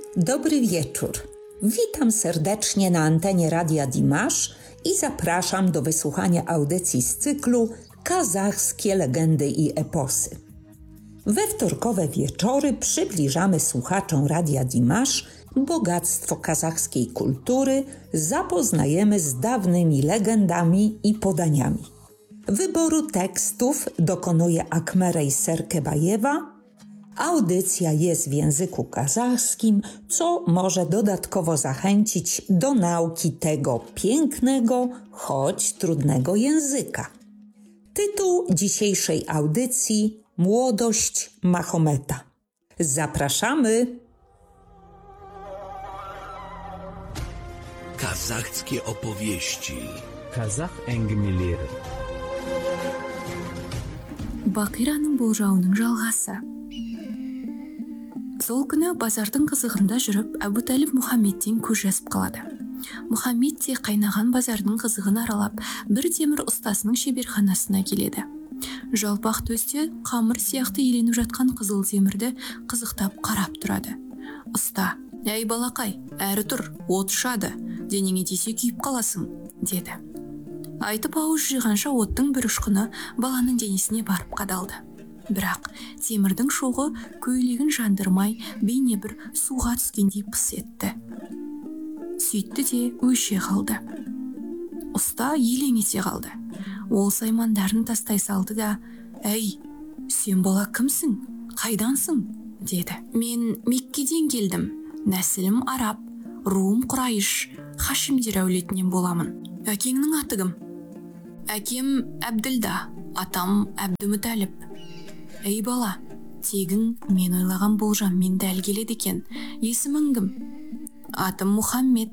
Dobry wieczór. Witam serdecznie na antenie Radia Dimash i zapraszam do wysłuchania audycji z cyklu Kazachskie legendy i eposy. We wtorkowe wieczory przybliżamy słuchaczom Radia Dimash bogactwo kazachskiej kultury, zapoznajemy z dawnymi legendami i podaniami. Wyboru tekstów dokonuje Akmerej Serkebajewa. Audycja jest w języku kazachskim, co może dodatkowo zachęcić do nauki tego pięknego, choć trudnego języka. Tytuł dzisiejszej audycji: Młodość Mahometa. Zapraszamy! Kazachskie opowieści. Kazakh әңгімелері. Бақираның болжауының жалғасы. Сол күні базардың қызығында жүріп, Әбутәліп Мұхаммедтен көз жазып қалады. Мұхаммед те қайнаған базардың қызығын аралап, бір темір ұстасының шеберханасына келеді. Жалпақ төсте қамыр сияқты еленіп жатқан қызыл темірді қызықтап қарап тұрады. Ұста: «Әй балақай, әрі тұр, от ұшады, денеңе тисе күйіп қаласың», деді. Айтып ауыз жиғанша оттың бір ұшқыны баланың денесіне барып қадалды. Бірақ темірдің шоғы көйлегін жандырмай, бейне бір суға түскендей пыс етті. Сөйтті де өше қалды. Ұста елең ете қалды. Ол саймандарын тастай салды да: «Әй, сен бала кімсің? Қайдансың?» деді. «Мен Меккеден келдім. Нәсілім араб, руым Құрайыш, Хашимдер әулетінен боламын. Әкеңнің аты кім?» «Әкем Әбділда, атам Әбдімүтәліп». «Ей бала, тегің мен ойлаған болжаммен дәл келеді екен. Есімің кім?» «Атым Мұхаммед»,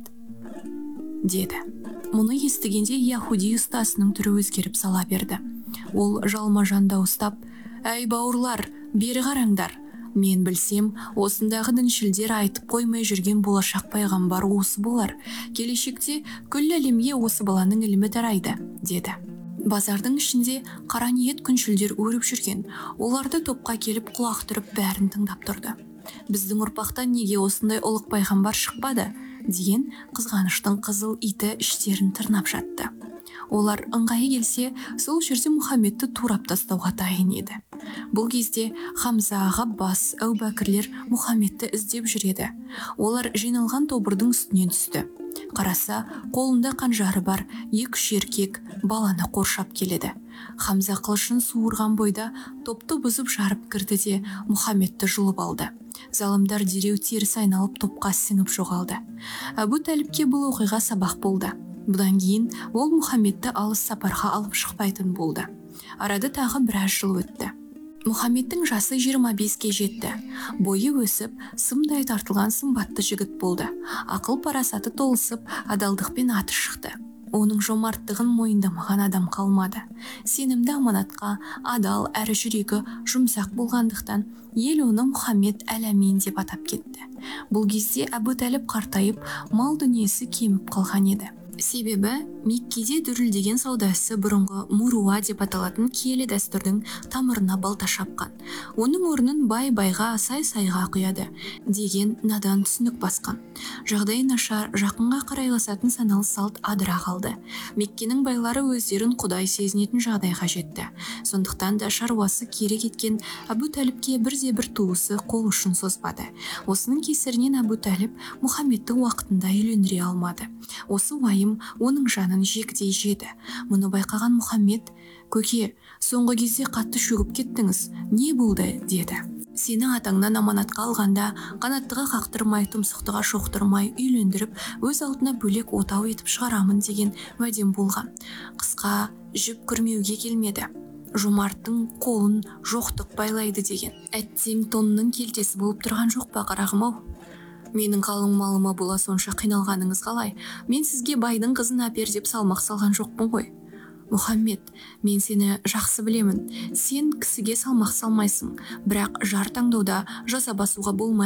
деді. Мұны естігенде Яхуди ұстасының түрі өзгеріп сала берді. Ол жалма-жан дауыстап: «Әй бауырлар, бері қараңдар. Мен білсем, осындағы діншілдер айтып қоймай жүрген болашақ пайғамбар осы болар. Келешекте күллі әлемге осы баланың ілімі тарайды», деді. Базардың ішінде қара ниет күншілдер өріп жүрген. Оларды топқа келіп құлақ түріп бәрін тыңдап тұрды. «Біздің ұрпақтан неге осындай ұлық пайғамбар шықпады?» деген қызғаныштың қызыл иті іштерін тырнап жатты. Олар ыңғайы келсе, сол жерде Мұхаммедті турап тастауға дайын еді. Бұл кезде Хамза, Ғаббас, Әубәкірлер Мұхаммедті іздеп жүреді. Олар жиналған тобырдың үстінен түсті. Қараса, қолында қанжары бар 2 еркек баланы қоршап келеді. Хамза қылышын суырған бойда топты бұзып жарып кірді де Мұхаммедті жұлып алды. Залымдар дереу теріс айналып топқа сіңіп жоғалды. Әбутәліпке бұл оқиға сабақ болды. Бұдан кейін ол Мұхаммедті алыс сапарға алып шықпайтын болды. Арада тағы біраз жыл өтті. Мұхаммедтің жасы 25-ке жетті. Бойы өсіп, сымдай тартылған сымбатты жігіт болды. Ақыл парасаты толысып, адалдықпен аты шықты. Оның жомарттығын мойындамаған адам қалмады. Сенімді аманатқа адал әрі жүрегі жұмсақ болғандықтан ел оны Мұхаммед әл-Амин деп атап кетті. Бұл кезде Әбутәліп қартайып, мал дүниесі кеміп қалған еді. Себебі Меккеде дүрілдеген саудасы бұрынғы Мұруа деп аталатын киелі дәстүрдің тамырына балта шапқан. Оның орнын бай-байға, сай-сайға құяды деген надан түсінік басқан. Жағдай нашар, жақынға қарайласатын саналы салт адыра қалды. Меккенің байлары өздерін құдай сезінетін жағдайға жетті. Сондықтан да шаруасы кері кеткен Әбутәліпке бірде-бір туысы қол ұшын созбады. Осының кесірінен Әбутәліп Мұхаммедті уақытында үйлендіре алмады. Осы уайым оның жанын жегідей жеді. Мұны байқаған Мұхаммед: «Көке, соңғы кезде қатты шөгіп кеттіңіз. Не болды?» деді. «Сені атаңнан аманатқа алғанда қанаттыға қақтырмай, тұмсықтыға шоқтырмай үйлендіріп, өз алдына бөлек отау етіп шығарамын деген уәдем болған. Қысқа жіп күрмеуге келмеді. Жомарттың қолын жоқтық байлайды деген. Әттең тонның келтесі болып тұрған жоқ па қарағым-ау? Менің қалың малыма бола сонша қиналғаныңыз қалай? Мен сізге байдың қызын әпер деп салмақ салған жоқпын ғой. Мұхаммед, мен сені жақсы білемін. Сен кісіге салмақ салмайсың, бірақ жар таңдауда жаза басуға болмайды.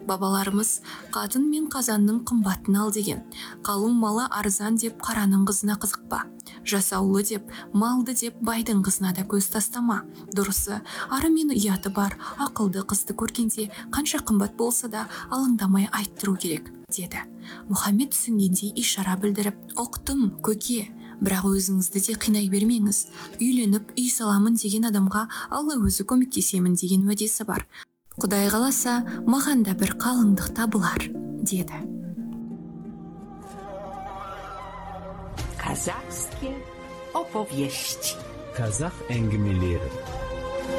Бабаларымыз қатын мен қазанның қымбатын ал деген, қалың малы арзан деп қараның қызына қызықпа, жасаулы деп, малды деп байдың қызына да көз тастама. Дұрысы, ары мен ұяты бар ақылды қызды көргенде қанша қымбат болса да алаңдамай айттыру керек, деді. Мұхаммед түсінгендей ишара білдіріп, ұқтым, көке, бірақ өзіңізді де қинай бермеңіз. Үйленіп үй саламын деген адамға Алла өзі көмектесемін деген уәдесі бар. Құдай қаласа, маған да бір қалыңдық табылар, деді. Казахские opowieści. Kazakh әңгімелері.